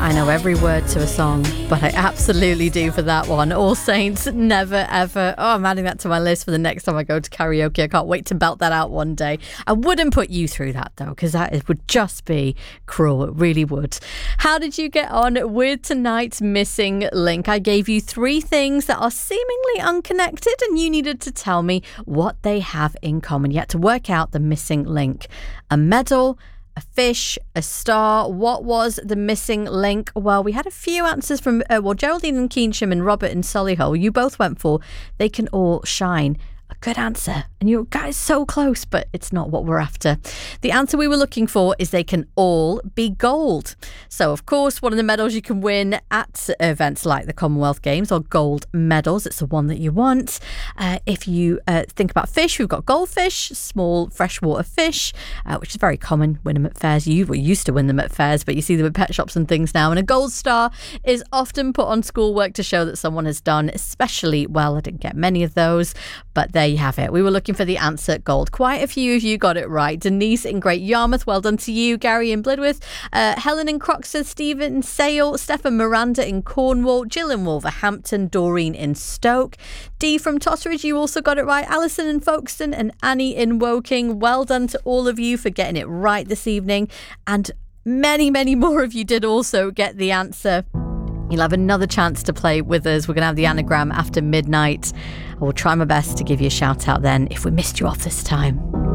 I know every word to a song, but I absolutely do for that one. All Saints, Never Ever. Oh, I'm adding that to my list for the next time I go to karaoke. I can't wait to belt that out one day. I wouldn't put you through that though, because that would just be cruel. It really would. How did you get on with tonight's missing link? I gave you 3 things that are seemingly unconnected and you needed to tell me what they have in common. You had to work out the missing link. A medal, a fish, a star. What was the missing link? Well, we had a few answers from Geraldine and Keynsham and Robert in Solihull. You both went for They Can All Shine. A good answer. And you guys so close, but it's not what we're after. The answer we were looking for is They Can All Be Gold. So, of course, one of the medals you can win at events like the Commonwealth Games are gold medals. It's the one that you want. If you think about fish, we've got goldfish, small freshwater fish, which is very common. Win them at fairs. You used to win them at fairs, but you see them at pet shops and things now. And a gold star is often put on schoolwork to show that someone has done especially well. I didn't get many of those, but there you have it. We were looking for the answer gold. Quite a few of you got it right. Denise in Great Yarmouth, well done to you. Gary in Blidworth, Helen in Croxteth, Stephen in Sale, Stefan Miranda in Cornwall, Jill in Wolverhampton, Doreen in Stoke, Dee from Totteridge, you also got it right. Alison in Folkestone and Annie in Woking. Well done to all of you for getting it right this evening. And many, many more of you did also get the answer. You'll have another chance to play with us. We're going to have the anagram after midnight. I will try my best to give you a shout out then if we missed you off this time.